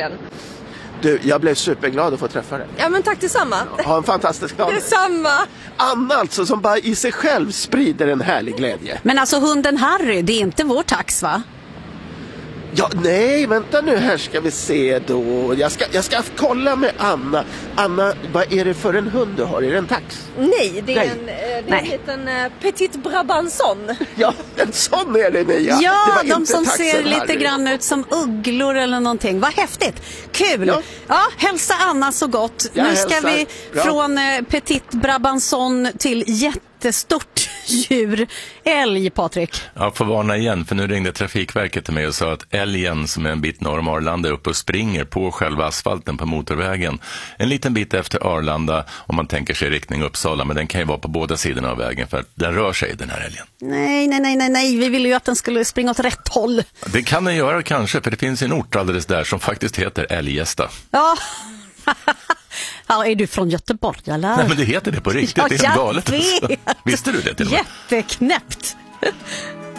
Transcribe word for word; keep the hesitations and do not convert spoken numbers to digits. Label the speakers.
Speaker 1: verkligen.
Speaker 2: Du, jag blev superglad att få träffa dig.
Speaker 1: Ja, men tack detsamma.
Speaker 2: Ha en fantastisk dag.
Speaker 1: Detsamma.
Speaker 2: Anna alltså, som bara i sig själv sprider en härlig glädje.
Speaker 3: Men alltså hunden Harry, det är inte vår tax, va?
Speaker 2: Ja, nej, vänta nu, här ska vi se då. Jag ska, jag ska kolla med Anna. Anna, vad är det för en hund du har? Är det en tax?
Speaker 1: Nej, det är
Speaker 2: Nej.
Speaker 1: en, eh, det är
Speaker 3: Nej.
Speaker 1: en liten uh, petit brabançon.
Speaker 2: Ja, en sån är det, Nia.
Speaker 3: Ja,
Speaker 2: Det var
Speaker 3: de
Speaker 2: inte
Speaker 3: som
Speaker 2: taxen,
Speaker 3: ser lite
Speaker 2: Harry.
Speaker 3: grann ut som ugglor eller någonting. Vad häftigt. Kul. Ja,
Speaker 2: Ja.
Speaker 3: hälsa Anna så gott.
Speaker 2: Jag
Speaker 3: nu ska
Speaker 2: hälsar.
Speaker 3: vi
Speaker 2: Bra.
Speaker 3: från eh, petit brabançon till jättestort djur. Älg, Patrik.
Speaker 4: Jag får varna igen, för nu ringde Trafikverket till mig och sa att älgen som är en bit norr om Arlanda är uppe och springer på själva asfalten på motorvägen. En liten bit efter Arlanda om man tänker sig riktning Uppsala, men den kan ju vara på båda sidorna av vägen för att den rör sig, den här älgen.
Speaker 3: Nej, nej, nej, nej, nej. Vi ville ju att den skulle springa åt rätt håll.
Speaker 4: Det kan den göra kanske, för det finns en ort alldeles där som faktiskt heter Älgästa.
Speaker 3: Ja. Ja, är du från Göteborg, eller?
Speaker 4: Nej, men det heter det på riktigt,
Speaker 3: Ja,
Speaker 4: det är helt
Speaker 3: jag
Speaker 4: galet. Alltså.
Speaker 3: vet.
Speaker 4: Visste du det till och med?
Speaker 3: Jätteknäppt.